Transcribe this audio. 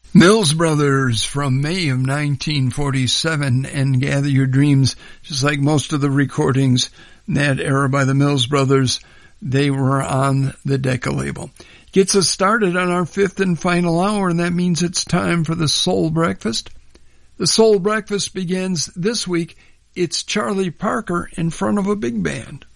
Mills Brothers from May of 1947 and Gather Your Dreams, just like most of the recordings in that era by the Mills Brothers, they were on the Decca label. Gets us started on our fifth and final hour, and that means it's time for the Soul Breakfast. The Soul Breakfast begins this week. It's Charlie Parker in front of a big band.